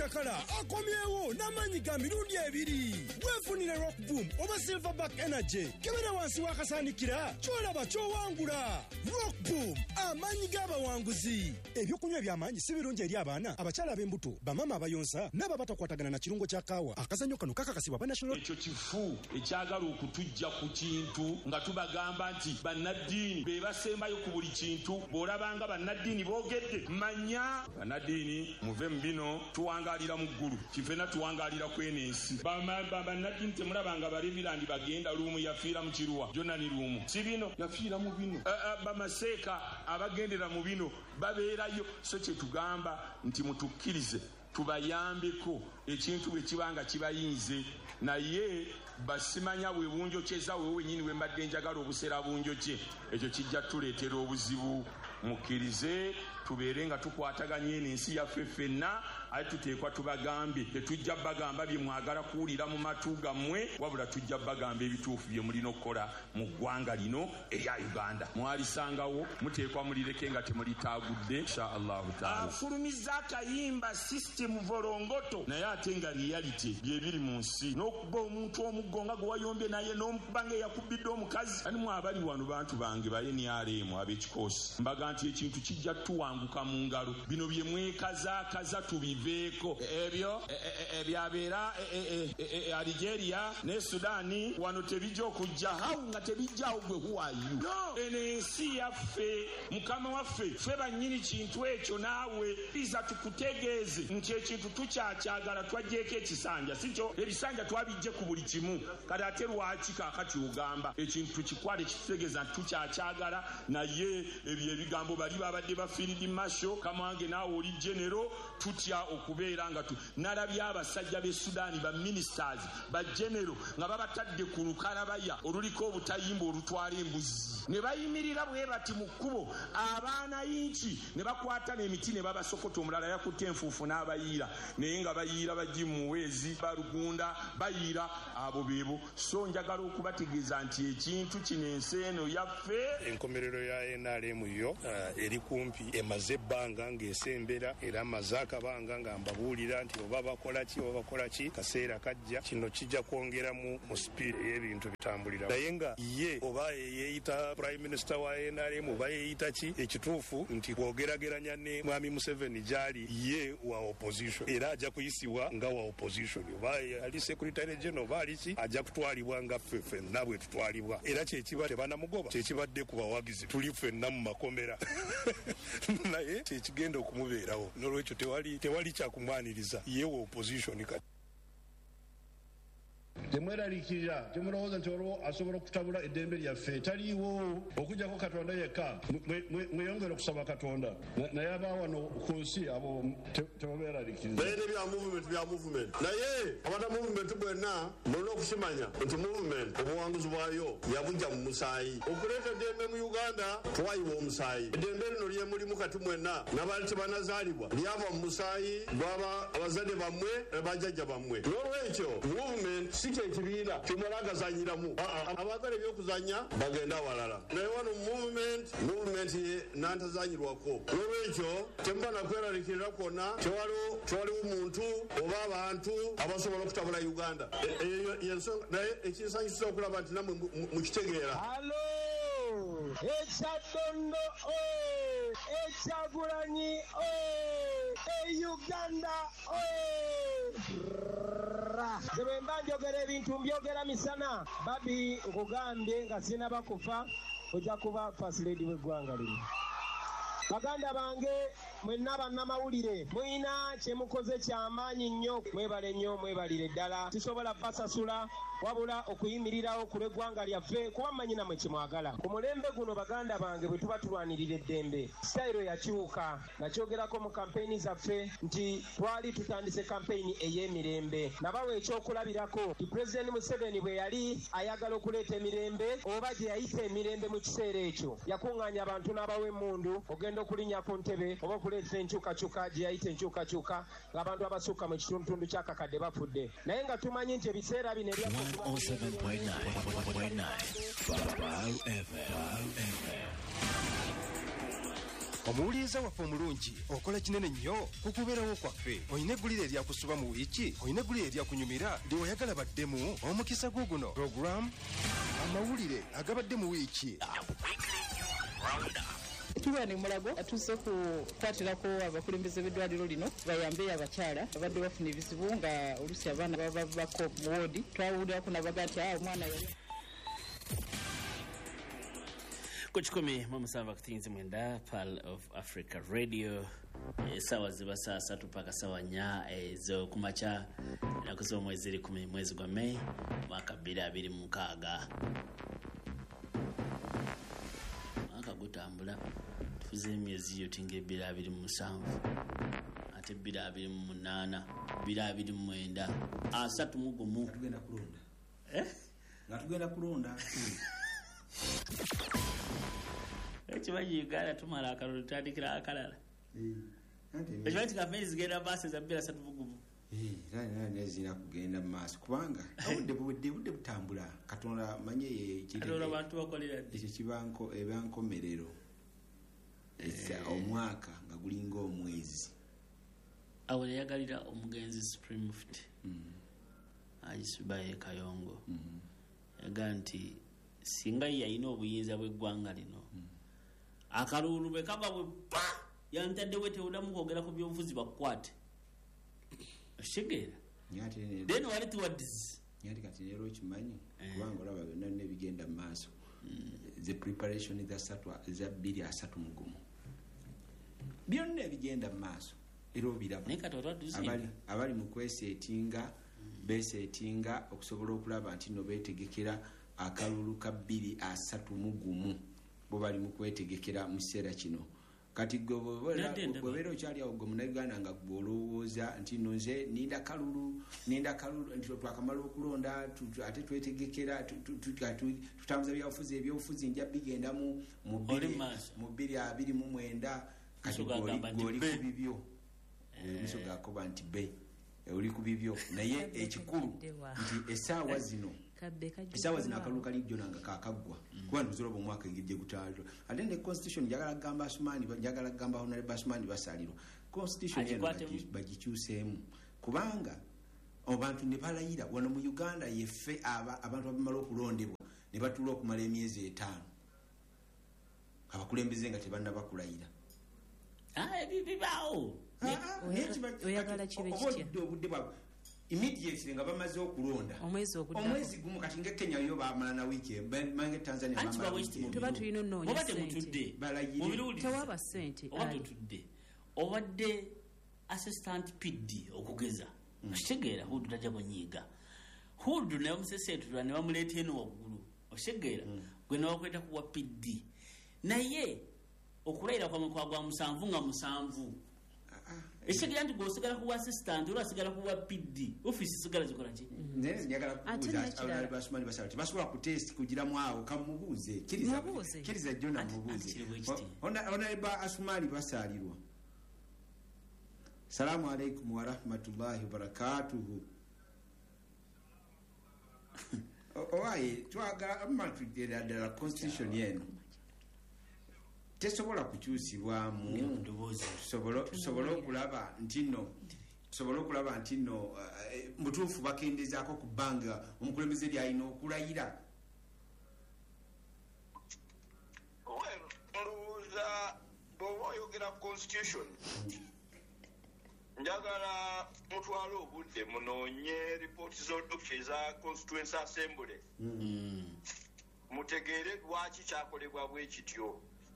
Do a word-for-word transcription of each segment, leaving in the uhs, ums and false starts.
omucakala akomyewo n'amaanyi ga mirundi ebiri. Weefunire Rock Boom oba Silverback Energy kebera wansi w'akasaanikira ky'olaba ky'owangula. Rock Boom, amaanyi g'abawanguzi. Ebyokunywa eby'amaanyi si birungi eri abaana, abakyala ab'embuto, bamama abayonsa n'abo abatakwatagana na kirungo kya kaawa. Akazannyo kano kakakasibwa ba National. Ekyo kifu ekyagala okutujja ku kintu nga tubagamba nti bannaddiini be basembayo ku buli kintu. Bw'olabanga bannaddiini boogedde, manya bannaddiini muve mu bino, tuwangalira mu ggulu, kifena tuwangalira kwenensi. Bannaddiini temulabanga balevirandi bagenda luumu yafiira mu kiruwa, Jonani luumu si bino yafiira mu bino. Bamaseeka abagendera mu bino babeerayo. So kye tugamba nti mutukkirize tubayambeko ekintu bwe kibanga kibayinze, naye basimanya bwe bunjokyeza wewe wenyini we mbadde njagala obusera bunjokye, ekyo kijja tuleetera obuzibu. Mukkirize tubeere nga tukwataganye n'ensi yaffe ffenna, aye tuteekwa tubagambye. Tetujja bagamba bye mwagala kuwulira mu matu gammwe, wabula tujja bagamba ebituufu bye mulina okukola mu ggwanga lino erya Uganda. Mwalisangawo, muteekwa mulireke nga temulitaagudde insha Allahu taala. Afulumiza akayimba system volongoto, naye ate nga reality byebiri mu nsi. N'okuba omuntu omuggo nga gwe wayombye naye n'omukuba nga eyakubidde omukazi. Ani mwabali wano bantu bange ba N R M ab'ekikoosi, mbaga nti ekintu kijja tuwanguka mu ngalo. Bino bye mwekazaakaza tubiveeko. Ebyo ebyabeera Algeria ne Sudani wano tebijja okujja hawu nga tebijjaawo gwe huwayu. No, eno ensi yaffe, mukama waffe, ffe bannyini kintu ekyo naawe iza tukutegeeze nti ekintu tukyakyagala twajjeeko ekisanja. Sikyo ebisanja twabijje ku buli kimu, kati ate lwaki kaakati ogamba ekintu tukikwale kitutegeeza nti tukyakyagala, naye ebyo ebigambo bali babadde ba field marshal kamange naawe oli genero, tutya okubeera nga tu. Nalabye abasajja b'e Sudani ba ministers ba genero nga babatadde ku lukalabaya oluliko obutayimba olutwala embuzi, ne bayimirira bwe bati mu kkubo, abaana yinki ne bakwata n'emiti ne babasokota. Omulala yakutte enfuufu n'abayiira, naye nga bayiira bajji mu muweezi balugunda bayiira abo beebo. So njagala okubategeeza nti ekintu kino ensi eno yaffe. Enkomerero ya N R M yo uh, eri kumpi emaze ebbanga ng'esembera, era amaze akabanga nga mbabuulira nti oba bakola ki oba bakola ki, kaseera kajja kino kijja kwongeramu mu speed y'ebintu bitambulira. Naye nga ye oba yeeyita prime minister wa N R M oba yeeyita ki, ekituufu nti kwogerageranya ne mwami Museveni gyali ye wa opposition, era ajja kuyisibwa nga wa opposition. Oba ali secretary general oba ali ki, ajja kutwalibwa nga ffe ffenna bwe tutwalibwa, era kyekiba tebanamugoba, kyekibadde ku bawagizi tuli ffenna mu makomera naye kyekigenda okumubeerawo. N'olwekyo tewali tewali kyakumwaniriza ye wa opposition. Kati temweraliikirira temulowooza nti olwo asobola okutabula eddembe lyaffe. Taliiwo okujjako Katonda yekka. Mweyongere okusaba Katonda, naye abawano ku nsi abo tebabeeraliikiriza. Naye bya movement bya movement, naye abana movement bwenna mulina okukimanya nti movement obuwanguzi bwayo yabujja mu musaayi. Okuleeta eddembe mu Uganda twayiwa omusaayi. Eddembe lino lye mulimu kati mwenna n'abaali tebanazaalibwa lyava mu musaayi gw'aba abazadde bammwe bajjajja bammwe. N'olwekyo movement si kyekibiina kimulagazanyiramu. Abaagala ebyokuzanya bagenda awalala, naye wano movement movement ye nantazanyirwako. N'olwekyo temuba nakweraliikirira kwonna, tewaliwo muntu oba abantu abasobola okutabula Uganda. Naye ekinsanyusiza okulaba nti nammwe mukitegeera. Halo ekyadondo ekyagulanyi Uganda zebwe mba njogera ebintu mbyogera misana. Babi nkugambye nga sinaba kufa ojja kuba first lady w'eggwanga lino. Baganda bange mwenna bannamawulire muyina kyemukoze kyamaanyi nnyo, mwebale nnyo, mwebalire ddala. Tusobola basasula wabula okuyimirirawo ku lw'eggwanga lyaffe kuba mmanyi namwe kyemwagala. Ku mulembe guno baganda bange bwe tuba tulwanirira eddembe, sitayiro yakyuka. Nakyogerako mu kampeyini zaffe nti twali tutandise kampeyini ey'emirembe. Nabawa ekyokulabirako ti Pulezidenti Museveni bwe yali ayagala okuleeta emirembe oba gye yayita emirembe mu kiseera ekyo, yakuŋŋaanya abantu n'abawa emmundu ogenda okulinnya ku ntebe oba okuleeta enkyukakyuka gye yayita enkyukakyuka ng'abantu abasukka mu kitundutundu ky'akakadde bafudde. Naye nga tumanyi nti ebiseera bino ebya one oh seven point nine F M. omuwuliriza waffe omulungi okola kinene nnyo kukubeerawo kwaffe. Olina eggulire eryakusuba mu wiiki, olina eggulire eryakunyumira ndi oyagala baddemu omukisa guguno program amawulire agabadde mu wiiki. Tulwani Mulago atuuse kukwatirako abakulembeze b'eddwaliro lino bayambe abakyala abadde bafuna ebizibu nga olusi abaana baba bako mu woodi. Twawulirako nabaga nti omwana yali kuchikumi mu musanvu kutinzi mwenda Pearl of Africa Radio. Sawa ziba saa satu paka sawa nya ezo kumacha nakuzo mwezi kumi mwezi gwa Mei mwaka bila abiri mukaaga. Mwaka gutambula tufuze emyezi yotinge bila abiri musanvu ate bila abiri munana bila abiri mwenda asatu mugumu tugenda kulonda eh nga tugenda kulonda. Ekimanyi Uganda tumala akalulu tutandikira akalala. Ekimanyi kamezi genda basi za bila satu bugumu. Era nezina kugenda maaso kubanga obudde budde budde butambula Katonda manye ye kiri. Katonda abantu bakolera ekyo kibanko ebyankomerero. Esa omwaka nga gulinga omwezi. Awo yagalira omugenzi Supreme Mufti. Ajisubaye Kayongo. Yaganti singa yayina obuyinza bw'eggwanga lino. Akalulu be kaba bwe pa yantadde wete udamu kwogera ku byobufuzi bakwate shigera nyati ne then wali towards nyati kati lero kimanyi kubanga olaba byonna ne bigenda maaso the preparation is asatwa za biri asatu mugumu byonna bigenda maaso ero biraba abali abali mu kwesetinga besetinga okusobola okulaba nti no betegekera akalulu ka biri asatu mugumu bo bali mu kwetegekera mu kiseera kino kati gobo bwebero kyali awo mu Uganda nga gbolowooza nti nonze ninda kalulu ninda kalulu nti twakamala okulonda ate twetegekera tutambuza byafuzi ebyofuzi nja bigenda mu mu biri abiri mu mwenda kati goli kubibyo miso gakoba nti be uli kubibyo naye ekikulu nti esaawa zino esawa zina akaluka lijjo nanga kakagwa kuba nzorobo omwaka ngije gutalo ate ne constitution jagala gamba Asumani jagala gamba honore Basumani basalirwa constitution yeno bagikyuseemu kubanga abantu ne balayira wano mu Uganda yefe aba abantu abamala okulondebwa ne batulo okumala emyezi etaano abakulembeze nga tebanna bakulayira ah bibao oyagala kibe kitya obudde bwa immediately nga bamaze okulonda omwezi oguddaako omwezi gumu kati nga Kenya yo bamala na wiki mange Tanzania bamala wiki tuba tulina nnoonya obadde mutudde balayire tewaba ssente obadde mutudde obadde assistant P D okugeza oshegeera hudu tajja kunyiga hudu naye omusesetulwa ne bamuleeta eno waggulu oshegeera gwe nawakweta kuwa P D naye okulayira kwa mukwa gwa musanvu nga musanvu eshigira nti gosigala kuwa assistant ura sigala kuwa P D office sigala zikola ki nene nyagala kubuza abali Basumani basala basula ku test kugira mwawo kamubuze kiriza kiriza jona mubuze ona ona eba Asumani basalirwa. Salamu alaykum wa rahmatullahi wa barakatuh. Owaye twagala amatugera dala constitution yenu tesobola kukyusibwamu ndobozi sobolo sobolo kulaba ntino sobolo kulaba ntino mutufu bakendezaako kubanga omukulembeze lyalina okulayira. Well, ndowooza bw'oba oyogera constitution njagala mutwala obudde munoonye ripooti z'oludukya eza constituency assembly mutegeere lwaki kyakolebwa bwe kityo.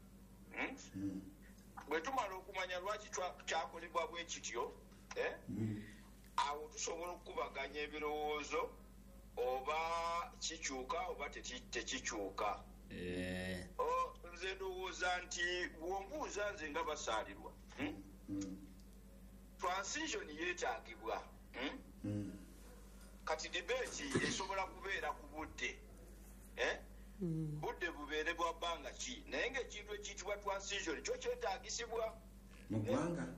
Bwe tumala okumanya lwaki kyakolebwa bwe kityo awo tusobola okukubaganya ebirowoozo oba kikyuka oba tekikyuka. Nze ndowooza nti bw'ombuuza nze nga basaalirwa transition yeetaagibwa kati debate esobola kubeera ku budde budde bubeere bwa bbanga ki naye ng'ekintu ekiyitibwa transition kyo kyetaagisibwa mu ggwanga.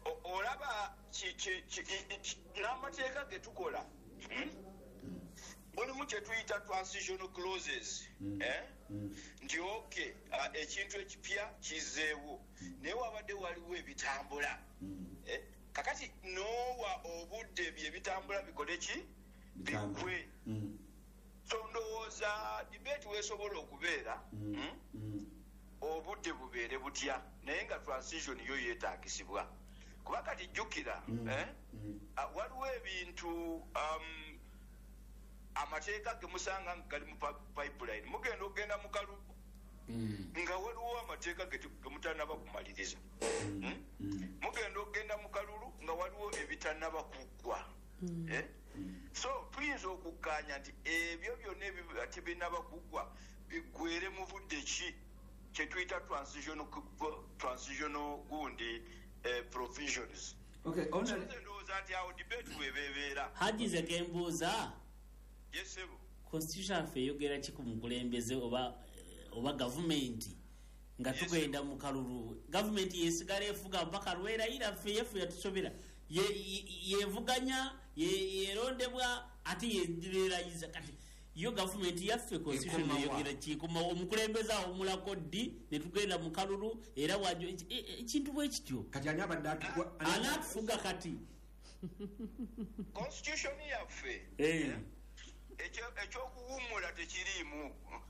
Olaba n'amateeka ge tukola mulimu kye tuyita transitional clauses eh? nti okay uh, ekintu ekipya kizeewo naye wabadde waliwo ebitambula eh? kakati noowa obudde byebitambula bikole ki bigwe so ndowooza debate weesobola okubeera obudde bubeere butya naye nga transition yo yeetaagisibwa kuba kati jjukira eh? uh, waliwo ebintu um, amateeka gemusanga gali mu pipeline mugenda okugenda mu kalubu nga waliwo amateeka gemutanaba kumaliriza mugenda okugenda mu kalulu nga waliwo ebitanaba kuggwa so tuyinza okukkaanya nti ebyo byonna ati binaba kuggwa biggwere mu budde ki kyetuyita transitional gundi provisions ndowooza nti awo debate webeebeera hagize gembuuza yesebo constitution yaffe eyogera ki ku mukulembeze oba oba gavumenti nga tugenda mu kalulu gavumenti yesigala efuga mpaka lwerayira ffe yefu yatusobera yevuganya yerondebwa ate yererayiza kati yo gavumenti yaffe constitution eyogera ki omukulembeze awo omulako ddi netugenda mu kalulu era wajo ekintu bwe kityo kati ani abadde anaatufuga kati constitution yaffe ekyokuwummula tekiriimu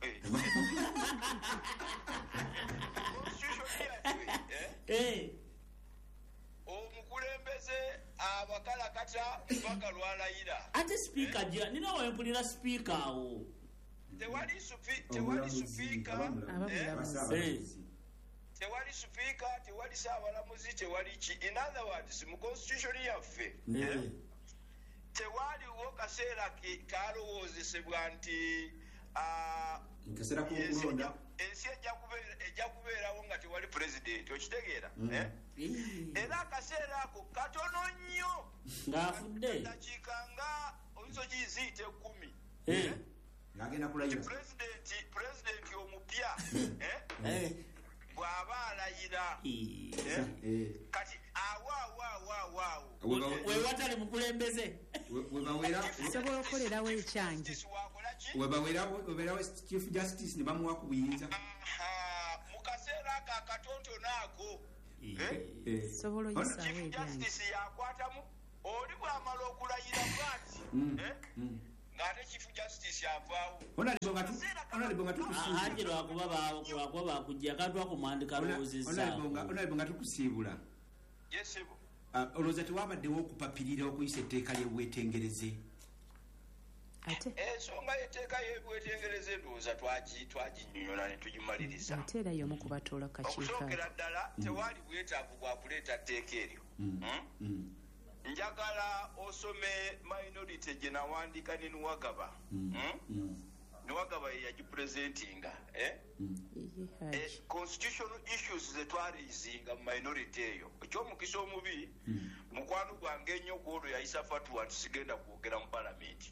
omukulembeze abakalakata mpaka lwalayira ate sipiika gira nina wempulira sipiika awo tewali supiika tewali supiika tewali saabalamuzi tewali ki in other words mu constitution yaffe tewaliwo kaseera kalowoozesebwa nti ensi ejja kubeerawo nga tewali pulezidenti okitegeera era akaseera ako katono nnyo ng'afudde dakiika nga oyinza ogiyiziyita ekkumi pulezidenti omupya bw'aba alayira kati awo awo awo awo awo wewatali mukulembeze osobola okukolerawo ekyange webaweerawo chief justice ne bamuwa ku buyinza mu kaseera ako akatontono ako sobola oyisaawo chief justice yakwatamu oli bw'amala okulayira bwati ng'ate chief justice avaawo haje lwakuba bakujja akantu ako mwandika lowoozezaaonalebo nga tukusiibula yesebo olowooza tewabaddewo okupapirira okuyisa etteeka ly'obwetengereze ensonga y'etteeka y'obwetengereze ndowooza twaginyonyola ne tugimaliriza ate era y'omu kubatuula kakiiko okusookera ddala tewali bwetaavu bwa kuleeta tteeka eryo njagala osome minority gye nawandiika ne Nuwagaba Nuwagaba ye yagipresentinga constitutional issues ze twarayizinga mu minority eyo ekyomukisa omubi mukwano gwange ennyo gwolwo yayisa fatwa tusigenda kwogera mu palamenti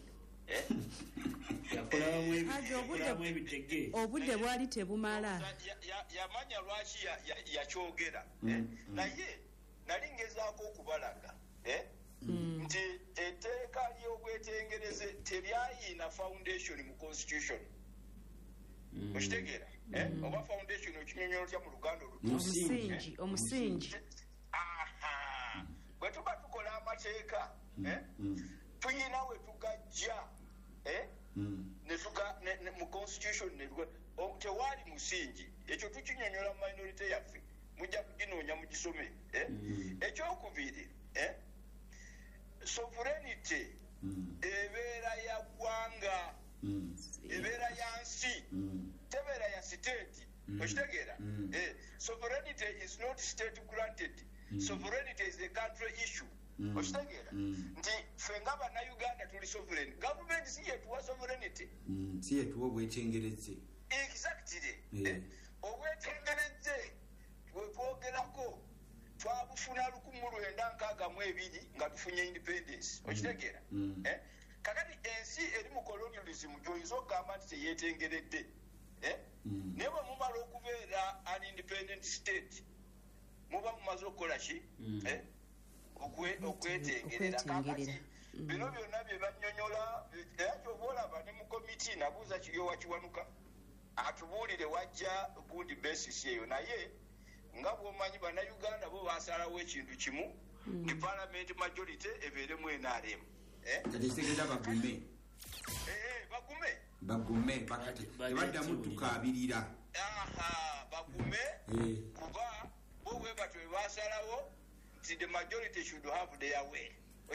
obudde bwali tebumala yamanya lwaki yakyogera naye nali ngezaako okubalaga nti etteeka ly'obwetengereze teryayina foundation mu constitution okitegeera oba foundation okinyonyolo tya mu luganda oluomusingi omusingi bwe tuba tukola amateeka tuyina we tugajja mu constitution tewali musingi ekyo tukinyonyola mu minority yaffe mujja kuginoonya mugisome ekyokubiri sovereignty ebeera ya ggwanga ebeera ya nsi tebeera ya state okitegeera sovereignty is not state granted sovereignty is a country issue okitegeera nti ffe nga bannayuganda tuli sovereign gavumenti si yetuwa sovereignty si yetuwa obwetengereze exactly obwetengereze bwetwogerako twabufuna lukumi mu lwenda nkaaga mu ebiri nga tufunye independence okitegeera kakati ensi eri mu colonialism gyoyinza okugamba nti teyetengeredde naye bwe mumala okubeera an independent state muba mumaze okukola ki okwetengerera kakati bino byonna bye bannyonnyola era kyova olaba ne mu komiti nabuuza kiyo wakiwanuka atubuulire wajja good basis eyo naye nga bw'omanyi bannayuganda bo basalawo ekintu kimu nti parliament majority ebeeremu N R M kitegeeza bagume bagume bagume tebaddamu tukaabirira bagume kuba bo bwe batyo bwe basalawo nti the majority should have their way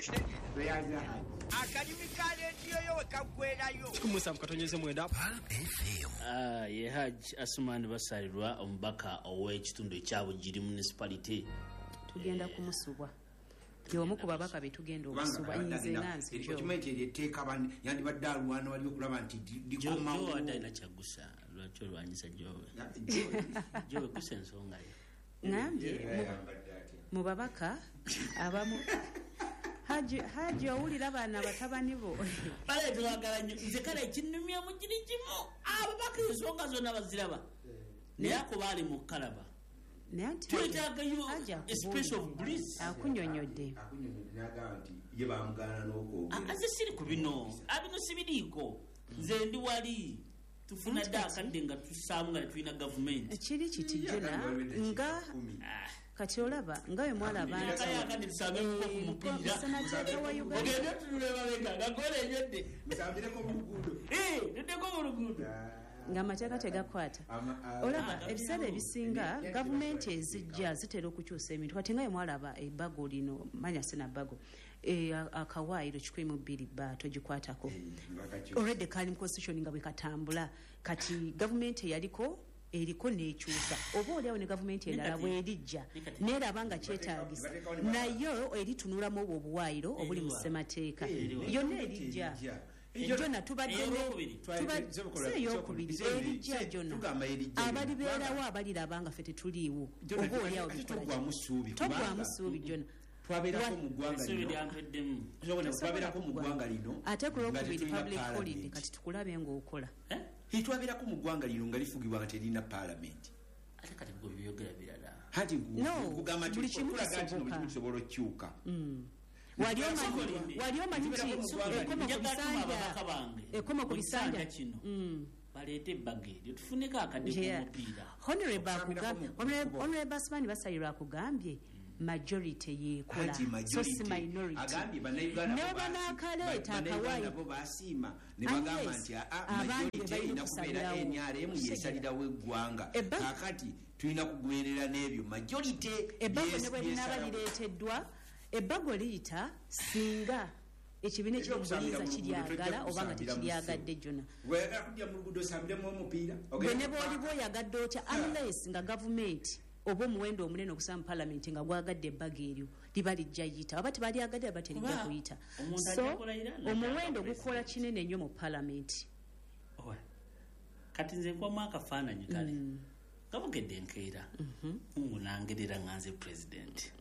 akalimu ka leediyo yo we kaggwerayo kumusa mukatonyeze mwenda ye Hajj Asumani basalirwa omubaka ow'ekitundu ekyabugiri municipality tugenda kumusubwa y'omu ku babaka betugenda okusubwa nze nansi ekimenti eryeteeka yandibadde alwana wali okulaba nti dikomawo adalina kyagusa lwaki olwanyisa jowe jowe gusa ensonga ye ngambye mu babaka abamu Haji owulira baana batabani bo bale twagala nnyo nze kale ekinnumya mu kiri kimu ababaka ensonga zonna baziraba naye ako baali mu kalaba twetagayo a space of bliss akunyonyodde ye bamugana n'okwogera ate siri ku bino abino sibiriiko nze ndi wali tufuna dda akadde nga tusaamu nga tetulina gavumenti kiri kiti jona nga kati olaba nga we mwalaba ntisenateka wa uganda nga amateeka tegakwata olaba ebiseera ebisinga gavumenti ezijja zitera okukyusa ebintu kati nga we mwalaba ebbago lino manya sina bbago akawaayiro kikumi mu bbiri bba togikwatako already kali mu constitution nga bwe katambula kati gavumenti eyaliko eriko nekyusa oba oliawo ne gavumenti endala bwerijja neraba nga kyetaagisa nayo eritunulamu obwo obuwaayiro obuli mu ssemateeka yonna erijja jona tubaddeeyokubiri erijja jona abalibeerawo abaliraba nga ffe tetuliiwo oba oliawo togwamu ssuubi jona twabeerako mu ggwanga lino ate ku lwokubiri public holiday kati tukulabe ng'okola twabeerako mu ggwanga lino nga lifugibwa nga terina paalamenti ate kati byogera birala hati kugamba nti okulaga nti buli kimu kisobola okukyuka wali omanyi ekoma ku bisanja kino baleete ebbage eryo tufuneko akadde k'omupiira honorable asmani basalirwa akugambye majority yekola so si minority neba nakaleeta akawaayiro basiima ne bagamba nti majority erina kubeera N R M yesalirawo eggwanga kakati tulina kugoberera n'ebyo majority ebbago ne bwe linaaba lireeteddwa ebbago liyita singa ekibiina ekirimubuliiza kiryagala oba nga tekiryagadde jona bwe ne bw'oliba oyagadde otya unless nga gavumenti oba omuwendo omunene okusaba mu paalamenti nga gwagadde ebbaga eryo liba lijja yita oba tebalyagadde aba terijja kuyita so omuwendo gukola kinene nnyo mu paalamenti kati nze nkwamu akafaananyi kale gabugedde enkeera munangerera nga nze pulezidenti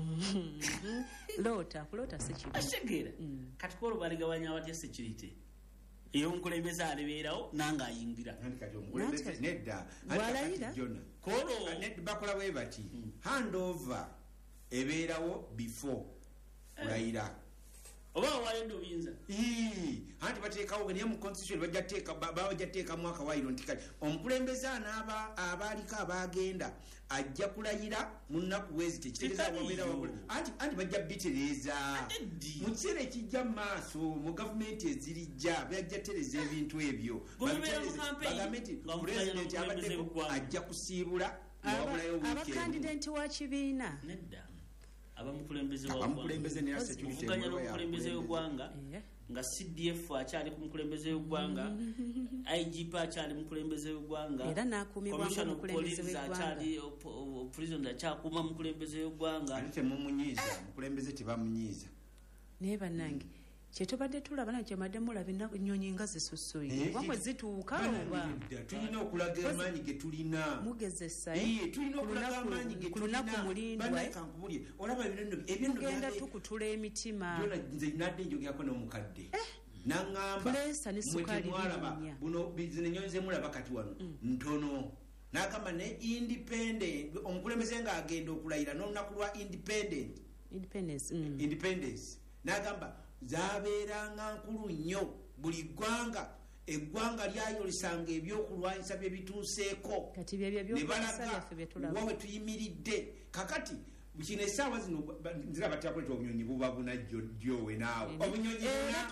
loota kulota sekibi ategeera kati ko baligabanya abatya security iyo nkulembeza alibeerawo nanga ayingira nedda walayira kolo nedda bakola bwe bati handover ebeerawo before kulayira oba wayendo binza ii hanti bateekawo niye mu constitution bajja teeka bajja teeka mwaka wairo ntikali omukulembeze anaaba abaaliko abagenda ajja kulayira mu nnaku wezi tekitegeeza wabeera wabula anti anti bajja bitereeza mu kiseera ekijja mu maaso mu gavumenti ezirijja bajja tereza ebintu ebyo bagambe nti pulezidenti abaddeko ajja kusiibula wabulayo wiikendi abakandidenti wa kibiina nedda abamukulembeze w'omukulembeze w'eggwanga nga C D F akyali ku mukulembeze w'eggwanga I G P akyali mukulembeze w'eggwanga era n'akuumibwa mukulembeze w'eggwanga president akyakuuma mukulembeze w'eggwanga ate temumunyiiza mukulembeze tebamunyiiza naye bannange kyetubadde tulaba nakyo madde mulaba ennyonyi nga zisusuye oba mwe zituuka oba tulina okulaga amaanyi ge tulina mugezesa tulina okulaga amaanyi ge ku lunaku mulindwa olaba tugenda tukutula emitima nze nadde njogerako n'omukadde naŋŋamba mwemwalaba buno zino ennyonyi zemulaba kati wano ntono n'agamba ne independent omukulembeze ng'agenda okulayira n'olunaku lwa independent independence independence n'agamba zabeeranga nkulu nnyo buli ggwanga eggwanga lyayolisanga ebyokulwanyisa bye bituuseeko ne balaga wa we tuyimiridde kakati kino essaawa zino nzira batyakuleta obunyonyi buba buna jjowe naawe obunyonyi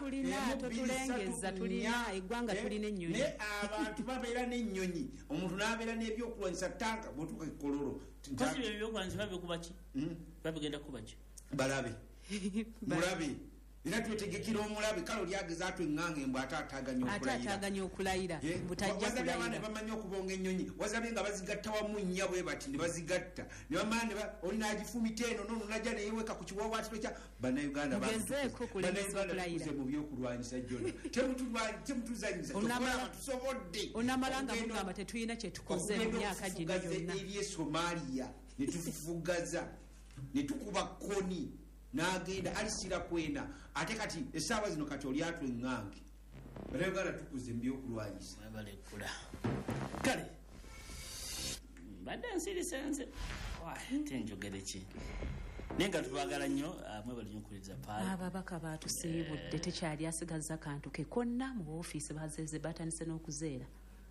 ne abantu babeera n'ennyonyi omuntu n'abeera n'ebyokulwanyisa tanka bwotuka ekololo balabe mulabe era twetegekera omulabe kale olyageza atw eŋŋanga embw ate ataataganya okulayira butajja abaana bamanyi okubonga ennyonyi wazabe nga bazigatta wamu nnya bwe bati ne bazigatta ne bamana oli n'agifumita eno nono najja neyeweka ku kiwawaatiro kya bannayuganda bannayuganda mu byokulwanyisa jona temutuzanyisa tukola tusobodde onamalanga mugamba tetulina kyetukoze mu myaka gino gyonna eri e Somalia ne tufufugaza ne tukuba koni n'agenda alisira kwena ate kati essaawa zino kati oli atw eŋŋange bannayuganda tukuze mu byokulwanyisa balekula kale mbadde nsirisenze tenjogere ki naye nga tubagala nnyo mwe bali nnyo okuliza paali ababaka baatusiibudde tekyali asigaza kantu ke konna mu woofiisi bazeeze batandise n'okuzeera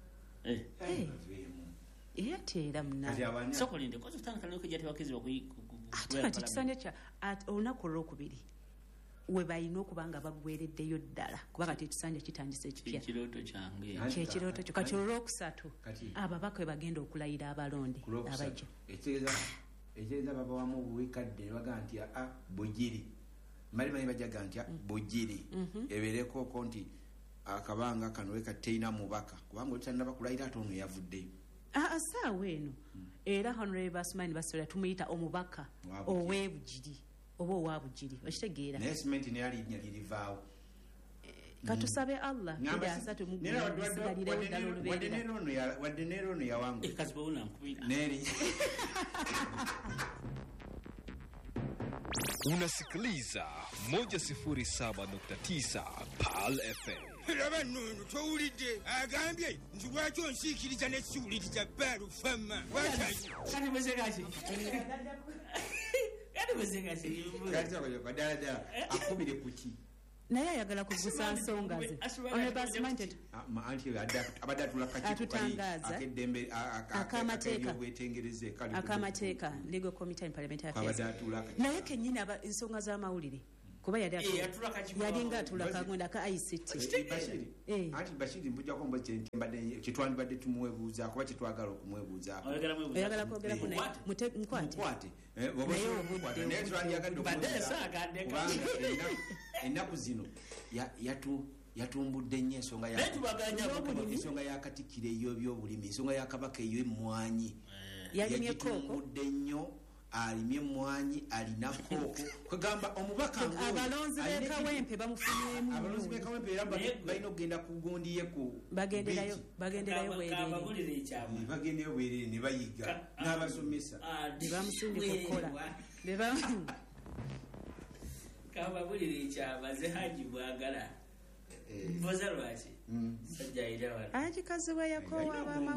eyateera munaa sokolinde kozi kutandika nokujja tebakizibwa ate kati kisanja kya olunaku olwokubiri we balina okuba nga baggwereddeyo ddala kuba kati ekisanja kitandisa ekipya kyekirooto kyo kati olwokusatu ababaka we bagenda okulayira abalonde abajja ekyeza babawamu obuwikadde ne bagaa nti a bugiri mali manyi bajaga nti bugiri ebeerekooko nti akabanga kano weka teina mubaka kubanga olitannaba kulayira ate ono yavuddeyo asaawa eno era honorable Basmani Basola tumuyita omubaka ow'ebugiri oba owabugiri okitegeera naye simenti neyalinya lirivaawo katusabe Allah kida asatu mugisigalirayo ddala olubeerera wadde neero ono yawangu neri unasikiliza moja sifuri saba nukta tisa Pal F M. Laba nno towulidde agambye nti lwaki onsiikiriza n'essiwuliriza Pal Fama kati mwezekaki kati mwezekaki ddala akubire kuki naye ayagala kugusa nsonga ze atutangaza akamateeka legal committee and parliamentary affairs naye kenyini ensonga z'amawulire kuba yalinga atulakagwenda ka I C T anti Bashiri mbujjako mbadde kyetwandibadde tumuwebuuza kuba kyetwagala okumwebuuzaako oyagala kwogerako naye mukwate naye twandiyagadde kubanga ennaku zino yatumbudde nnyo ensonga ya Katikkiro ey'ebyobulimi ensonga ya Kabaka ey'emmwanyi yagitumbudde nnyo alimye emmwanyi alina kooko kwegamba omubaka abalonzi b'ekawempe bamufunyemu abalonzi b'ekawempe era balina okugenda kugundiye ku bagenderayo bagenderayo bagendeyo bwerere ne bayiga n'abasomesa ne bamusindika okukola kababulira ekyabaze haji bwagala mpoza lwaki sajja ayira wala akikazi we yakoowa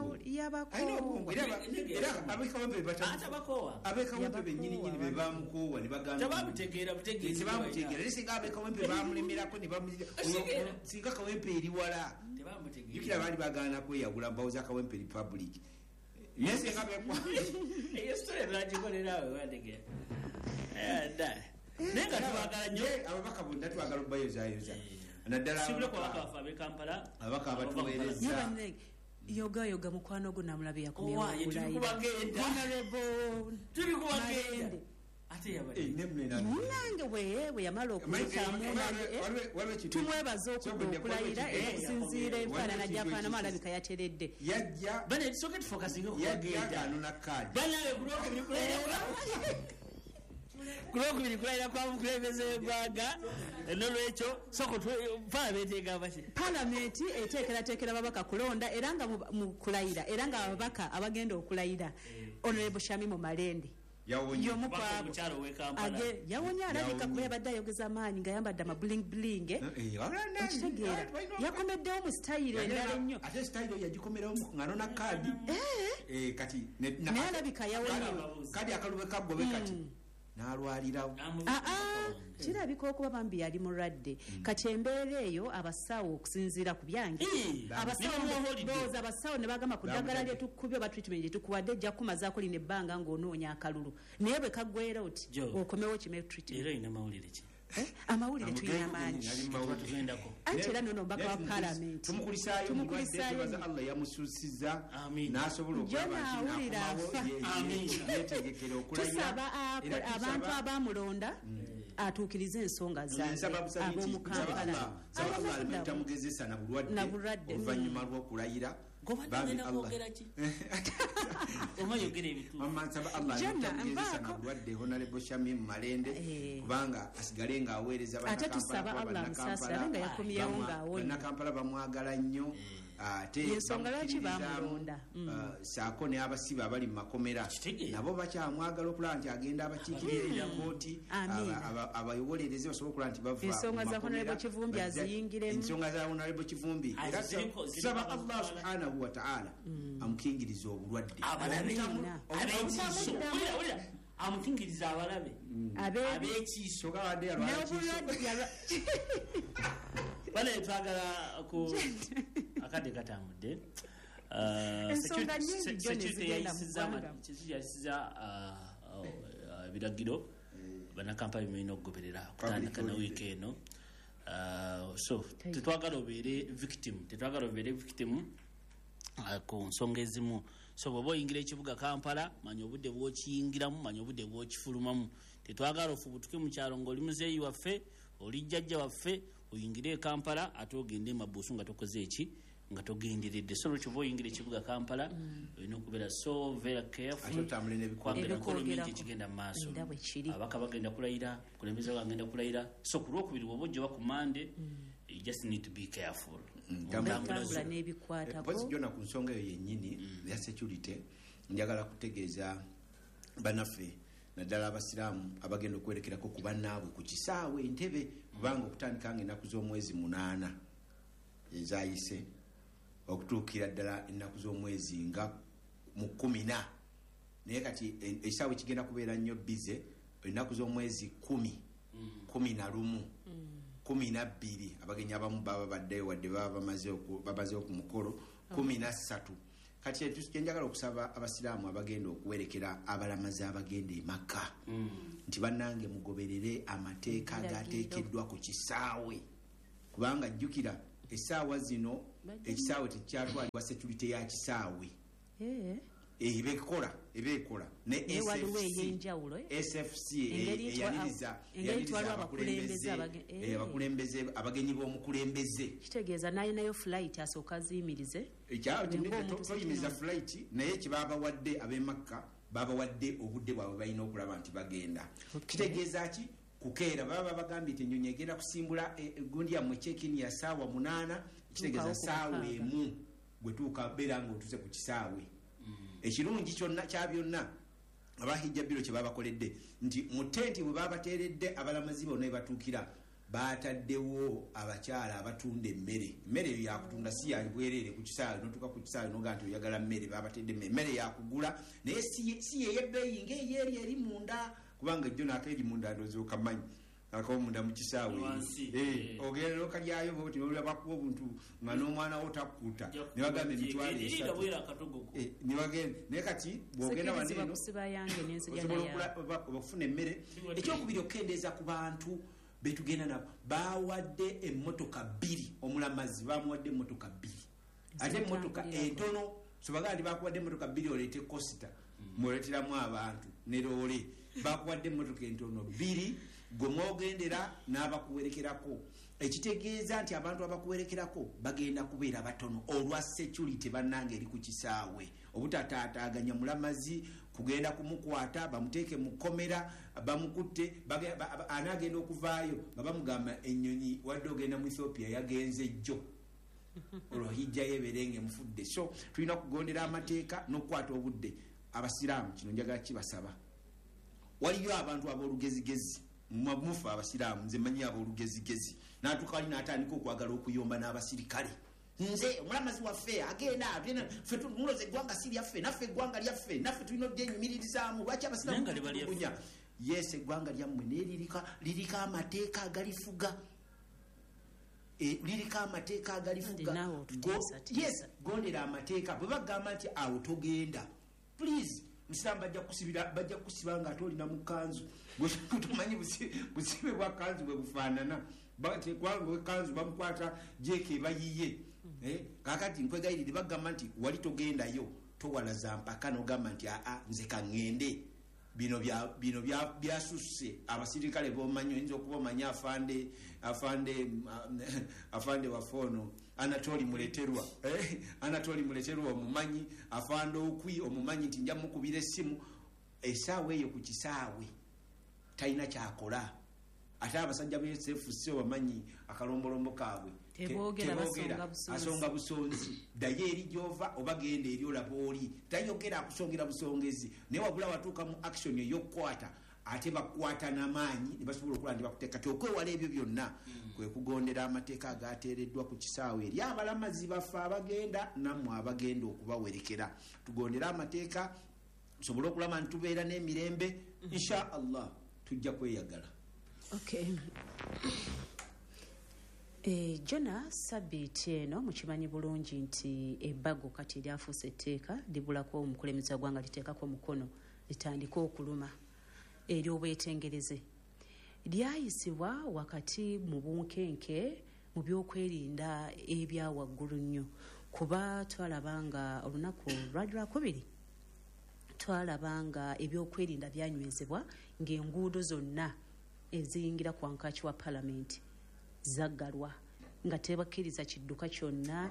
abekawempe bennyininyini be bamukoowa ne bagambatebamutegeera butegeera singa abekawempe bamulemerako singa kawempe eri wala jukira baali bagaana kweyagula mbawuza akawempe republic naye singa eyo story lwagikolerawe wandegeera naye nga tubagala nnyo ababaka bonna twagala obayozayoza naddala ababaka abatuweereza yoga yoga mukwano gwo namulabe yakumyaokulayiramunange bwe yamala okumuyitamutumwebaza okudda okulayira okusinziira enfaanana gyafaanamu alabika yateredde kulokubiri kulayira kwa mukulembeze w'eggwanga nolwekyo soko pala beteega baki palamenti eteekerateekera babaka kulonda era nga mu kulayira era nga ababaka abagenda okulayira honorable Shamimu Malende yomu kwabo yawonye alabika kuba yabadde ayogeza amaanyi nga yambadde amabuling buling okitegeera yakomeddewo mu sitayiro endala ennyo ate sitayiro yagikomerawo nga nona kaadi kati naye alabika yawonye kaadi akalube kaggobe kati n'alwalirawo. kirabika okuba bambi yali mulwadde kati embeera eyo abasawo okusinziira ku byange abasawo abasawo ne bagamba ku ddagala lyetukubye oba treatment gyetukuwadde ejja kumazaako lino ebbanga ng'onoonya akalulu naye bwe kaggwera oti okomewo kime treatment amawulire tulina amaanyi anti era nono mbaka wa palamenti tumukulisaayo mubadde Allah yamususiza n'asobola okuyetegekera okulayira abantu abamulonda atuukirize ensonga zaab'omu Kampala tamugezesa na bulwadde oluvannyuma lw'okulayira Honorable Shamim Malende kubanga asigale ng'aweereza bannakampala bamwagala nnyo ate ensonga lwaki bamulonda saako ne abasibe abali mu makomera nabo bakyamwagala okulaba nti agenda abakiikirira kooti abayobolereze basobole okulaba nti bava ensonga za Honorable Kivumbi aziyingiremu ensonga za Honorable Kivumbi era saba Allah subhanahu wa ta'ala amukingiriza obulwadde amukingiriza abalabe abekiiso bale twagala ku akadde katambudde yayisiza ebiragiro bannakampala bimulina okugoberera kutandika na wiiki eno so tetwagala obeere victim tetwagala obeere victim ku nsonga ezimu so bw'oba oyingira ekibuga Kampala manya obudde bw'okiyingiramu manya obudde bw'okifulumamu tetwagala ofubutuke mu kyalo ng'oli muzeeyi waffe oli jjajja waffe oyingire e Kampala ate ogende mabuusu nga tokoze eki nga togenderedde so lwekyo oba oyingira ekibuga Kampala olina okubeera so very careful kwagera golominti ekigenda mu maaso abaka bagenda kulayira kulembeze bagenda kulayira so ku lwokubiri bw'oba ojja ku Monday you just need to be careful pozi jona ku nsonga eyo yennyini ya security njagala kutegeeza banaffe naddala abasiraamu abagenda okwerekerako ku bannaabwe ku kisaawe Entebbe kubanga okutandika nga ennaku z'omwezi munaana ezayise okutuukira ddala ennaku z'omwezi nga mu kumi na naye kati ekisaawe kigenda kubeera nnyo bize ennaku z'omwezi kumi kumi na lumu kumi na bbiri abagenyi abamu baba baddeyo wadde baba bamazeewo ku mukolo kumi na ssatu kati ekyenjagala okusaba abasiraamu abagenda okuwerekera abalamazi abagenda e Makka nti bannange mugoberere amateeka agateekeddwa ku kisaawe kubanga jjukira essaawa zino ekisaawe tekyatwalibwa security ya kisaawe ebekola ebekola ne S F C eyaniriza abakulembeze abagenyi b'omukulembeze kitegeeza naye nayo flight asooka ziyimirize toyimiriza flight naye kibaba wadde ab'e Makka baba wadde obudde bwabwe balina okulaba nti bagenda kitegeeza ki kukeera baba bagambye nti ennyonyi egenda kusimbula egundi yammwe check-in ya saawa munaana kitegeeza saawa emu bwe tuuka beera ng'otuze ku kisaawe ekirungi kyonna kya byonna abahijja biro kye babakoledde nti mu tenti bwe babateeredde abalamazi bonna batuukira bataddewo abakyala abatunda emmere emmere eyo yakutunda si yabwerere ku kisaawe notuuka ku kisaawe noga nti oyagala mmere babatedde emmere yakugula naye si yeyebbeeyi ngaeyeeri eri munda kubanga jjo naakaeri munda ndoozi okamanyi akawo munda mu kisaawe ogenda okalyayo boti olwabakuwa obuntu nga n'omwana wo takuuta ne bagamba emitwalo esatu ne bagenda naye kati bw'ogenda waneeno osobola okufuna emmere ekyokubiri okukendeeza ku bantu betugenda nabo bawadde emmotoka bbiri omulamazi bamuwadde emmotoka bbiri ate emmotoka entono sobagaa nti bakuwadde emmotoka bbiri oleete kosita mwoleteramu abantu ne loole bakuwadde emmotoka entono bbiri gwe mwogendera n'abakuwerekerako ekitegeeza nti abantu abakuwerekerako bagenda kubeera batono olwa security bannange eri ku kisaawe obutataataaganya mulamazi kugenda kumukwata bamuteeke mu kkomera bamukutte anaagenda okuvaayo nga bamugamba ennyonyi wadde ogenda mu Ethiopia yagenze jjo olwohijja yeberenge mufudde so tulina okugondera amateeka n'okukwata obudde abasiraamu kino njagala kibasaba waliyo abantu ab'olugezigezi mufe abasiraamu nze manyi ab'olugezigezi n'atuuka wali n'atandika okwagala okuyomba n'abasirikale nze omulamazi waffe agenda ffe tumuloza eggwanga si lyaffe naffe eggwanga lyaffe naffe tulina ojja enyumiririzaamu lwaki abasiraamu tugunya yes eggwanga lyammwe naye lirika lirika amateeka agalifuga e, lirika amateeka agalifuga Go, yes gondera amateeka bwe bagamba nti awo togenda please musiramu bajja kusibira bajja kusiba nga ate olina mu kanzu tumanyi busibe bwa kanzu bwe bufaanana batekwanga ekanzu bamukwata jeke bayiye eh kakati nkwegayirire bagamba nti wali togendayo towalaza mpaka nogamba nti aa nze kangende bino bya bino bya byasusse abasirikale bomanyo inzo kubomanya afande afande afande wafono Anatoli muleterwa eh Anatoli muleterwa omumanyi afande okwi omumanyi nti njya mukubira essimu esaawe eyo ku kisaawe talina kyakola ate abasajja b'esefu sio bamanyi akalombolombo kaabwe tebogera asonga busonzi daye eri jova obagenda eri olaboli tayogera akusongera busongezi naye wabula watuuka mu action eyokukwata ate bakwata n'amaanyi ne basobola okukola nti bakuteeka tyokwewala ebyo byonna kwe kugondera amateeka agateereddwa ku kisaawe eri abalamazi baffe abagenda nammwe abagenda okubawerekera tugondera amateeka tusobole okulaba nti tubeera n'emirembe insha allah tujja kweyagala. Okay. E, Jona sabiti eno mukimanyi bulungi nti ebbago kati lyafuuse etteeka libulako omukulembeze gwanga liteekako omukono litandika okuluma eri obwetengereze lyayisibwa wakati mu bunkenke mu byokwerinda ebya waggulu nnyo kuba twalabanga olunaku lwali lwakubiri twalabanga ebyokwerinda byanywezebwa ng'enguudo zonna eziyingira ku wankaaki wa palamenti zaggalwa nga tebakkiriza kidduka kyonna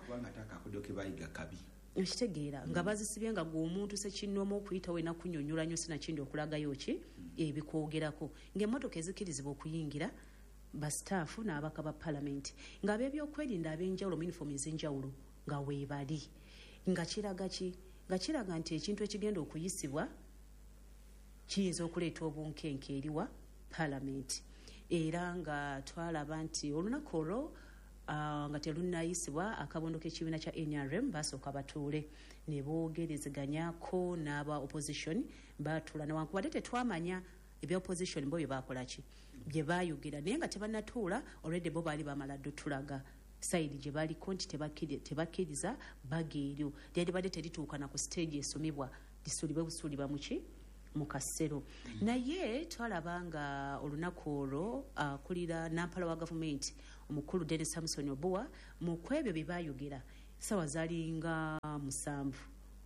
ekitegeera nga bazisibye nga gwe omuntu sekinnoomu okuyitawo enakunyonyola nyo sinakindi okulagayo ki ebikwogerako ng'emmotoka ezikkirizibwa okuyingira basitaafu n'abaka ba palamenti ng'ab'ebyokwerinda ab'enjawulo mu yunifoomu ez'enjawulo nga weebali nga kiraga ki nga kiraga nti ekintu ekigenda okuyisibwa kiyinza okuleeta obunkenke eriwa palamenti era nga twalaba nti olunaku olwo uh, nga terunnayisibwa akabondo k'ekibiina kya N R M basooka batuule ne boogerezeganyako n'aba opposition batuula newankubadde tetwamanya ebya opposition bo bye bakola ki bye baayogera naye nga tebannatuula already bo baali bamala ddo tulaga sayidi gye baliko nti tebakkiriza bageeryo lyali badde terituuka na ku stage esomebwa lisuulibwe busuulibwa muki mu kasero naye twalabanga olunaku olwo akulira nampala wa gavumenti omukulu Dennis Samson Oboa mu kwebyo bye baayogera sawa zalinga musanvu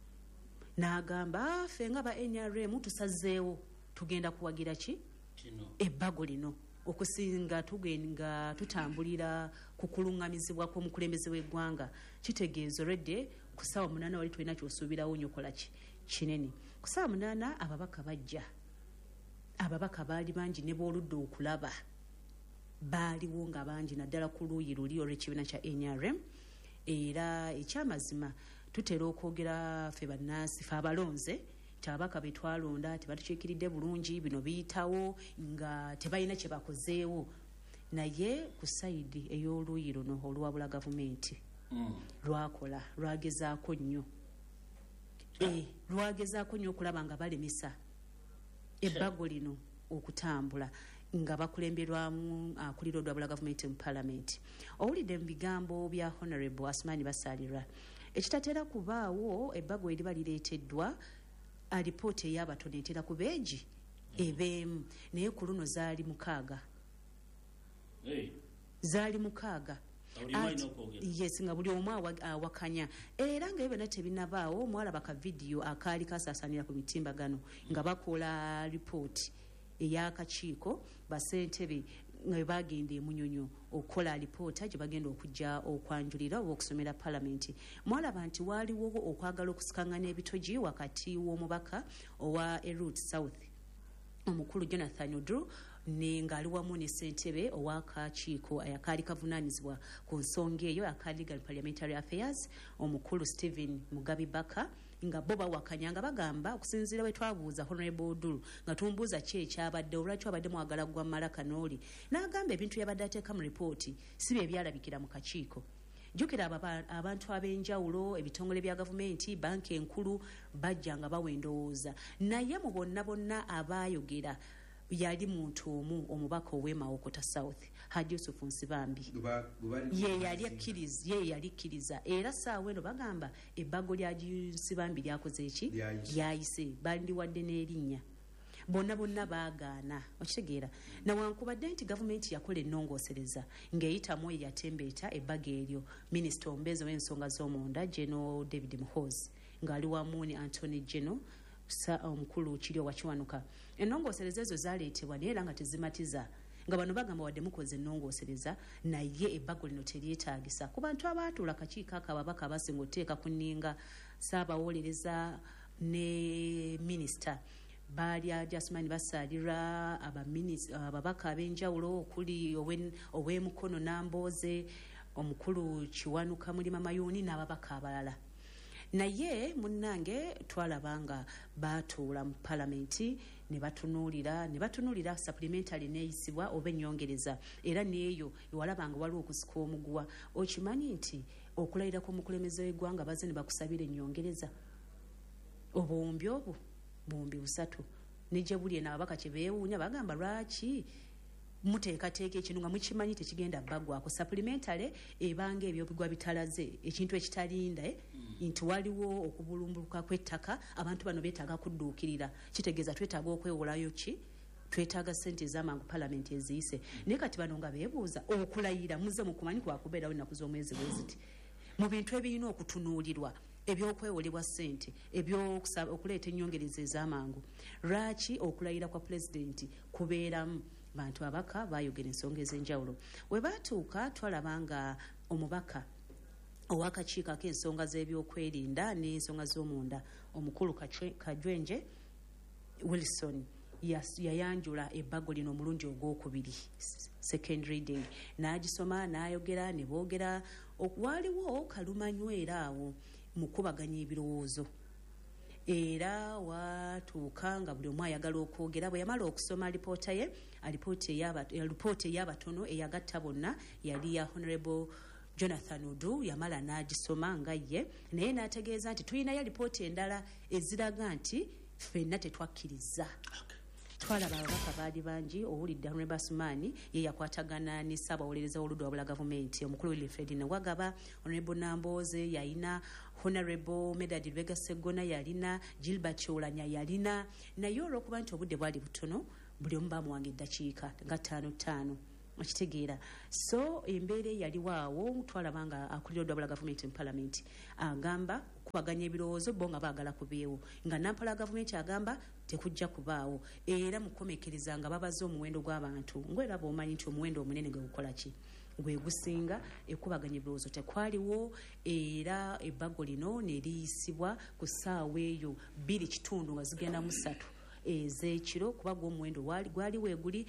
n'agamba ffe nga ba N R M tusazeewo tugenda kuwagira ki ebbago lino okusinga tugenda tutambulira ku kulungamizibwa kw'omukulembeze w'eggwanga kitegeeza already ku ssaawa munaana wali tulina kyosuubirawo nnyo kola ki kinene ku ssaawa munaana ababaka bajja ababaka baali bangi ne booludde okulaba baaliwo nga bangi naddala ku luuyi luli olw'ekibiina kya N R M era ekyamazima tutera okwogera ffe bannansi ffe abalonze ababaka be twalonda tebatukiikiridde bulungi bino biyitawo nga tebalina kye bakozeewo naye ku sayidi ey'oluuyi luno oluwabula gavumenti mm. lwakola lwagezaako nnyo e, lwagezaako nnyo okulaba nga balemesa ebbago lino okutambula nga bakulemberwamu akulira olwabula gavumenti mu palamenti owulidde mu bigambo bya honorable Asmani Basalirwa ekitatera kubaawo ebbago eriba lireeteddwa alipoota ey'abatono etera ku beegi ebeemu naye ku luno zaali mukaaga zaali mukaaga yes nga buli omu awakanya era nga ebyo tebinabaawo omwalaba ka vidiyo akaali kasaasanira ku mitimbagano nga bakola lipooti ey'akakiiko basentebe nga bagenda emunyonyo okukola alipoota gye bagenda okujja okwanjulira oba okusomera palamenti mwalaba nti waaliwo okwagala okusikangana ebitogi wakati w'omubaka owa Erut South omukulu Jonathan Odru ne ngaali wamu ne ssentebe ow'akakiiko ayakaali kavunaanyizibwa ku nsonga eyo aka Legal Parliamentary Affairs omukulu Stephen Mugabi Baka nga bo bawakanya nga bagamba okusinziira bwe twabuuza Honorable Oduru nga tumbuuza ki ekyabadde olwaki abadde mwagala gwa Mala Kanooli n'agamba ebintu yabadde ateeka mu ripooti si bye byalabikira mu kakiiko jjukira abantu ab'enjawulo ebitongole bya gavumenti banka enkulu bajja nga bawa endowooza naye mu bonna bonna abaayogera yali muntu omu omubaka ow'Emawokota South Haji Yusuf Nsibambi ye yali akkiriza ye yali akkiriza era saawa eno bagamba ebbago lya Nsibambi lyakoze eki lyayise bandi wadde n'erinnya bonna bonna baagaana okitegeera nawankubadde nti gavumenti yakola ennongoosereza ng'eyitamu eyatembeeta ebbago eryo minisita omubeezi w'ensonga z'omunda General David Muhoozi ng'ali wamu ne Anthony General sa omukulu Kiryo Wakiwanuka. Ennongoosereza ezo zaaleetebwa naye era nga tezimatiza nga bano bagamba wadde mukoze ennongoosereza naye ebbago lino teryetaagisa ku bantu abaatuula akakiiko akababaka abasinga oteeka ku nninga Ssaabawolereza ne minisita baali Jasmine basaalira ababaka ab'enjawulo okuli ow'emukono Nambooze omukulu Kiwanuka Mulima Mayuuni n'ababaka abalala. Naye munnange twalabanga batuula mu palamenti ne batunuulira ne batunuulira supplementary neeyisibwa oba ennyongereza era neeyo ewalabanga waliwo okusika omuguwa okimanyi nti okulayira kw'omukulembeze w'eggwanga baze ne bakusabira ennyongereza obuwumbi obwo buwumbi busatu nejje buli ena ababaka kye beewuunya bagamba lwaki muteekateeka ekintu nga mukimanyi tekigenda baggwako supplementary ebanga ebyobigwa bitalaze ekintu ekitalinda eh? mm. nti waliwo okubulumbuluka kw'ettaka abantu bano beetaaga kudduukirira kitegeeza twetaaga okwewolayo ki twetaaga ssente ez'amangu palamenti eziyise mm. naye kati bano nga beebuuza okulayira muze mukumanyi kwakubeerawo ennaku z'omwezi bweziti mu bintu ebirina okutunuulirwa ebyokwewolebwa ssente ebyokuleeta ennyongereza ez'amangu lwaki okulayira kwa pulezidenti kubeeramu bantu abaka bayogera ensonga ez'enjawulo we baatuuka twalabanga omubaka ow'akakiiko ak'ensonga z'ebyokwerinda n'ensonga z'omunda omukulu Kajwenje Wilson yayanjula ebbago lino omulundi ogwokubiri second reading n'agisoma n'ayogera ne boogera waaliwo kalumanywera awo mu kubaganya ebirowoozo era watuuka nga buli omu ayagala okwogera bwe yamala okusoma alipoota ye alipoota ey'abatono eyagatta bonna yali ya Honorable Jonathan Odu yamala n'agisoma nga ye naye n'ategeeza nti tulinayo alipoota endala eziraga nti ffenna tetwakkiriza twalaba ababaka baali bangi owulidde Honorable Basumani ye yakwatagana ne Ssaabawolereza w'oludda wabula gavumenti omukulu Wilfred Nawagaba Honorable Nambooze yalina Honorable Medadi Lubega Sseggona yalina Gilbert Olanya yalina naye olw'okuba nti obudde bwali butono buli omu baamuwanga eddakiika nga ttaano ttaano okitegeera so embeera eyaliwo awo twalabanga akulira oludda wabula gavumenti mu palamenti agamba okubaganya ebirowoozo bo nga baagala kubeewo nga nampala gavumenti agamba tekujja kubaawo era mukomekereza nga babaze omuwendo gw'abantu ngwera bw'omanyi nti omuwendo omunene gwe gukola ki gwe gusinga ekubaganya ebirowoozo tekwaliwo era ebbago lino ne liyisibwa ku ssaawa eyo bbiri kitundu nga zigenda mu ssatu ez'ekiro kuba gw'omuwendo gwali weeguli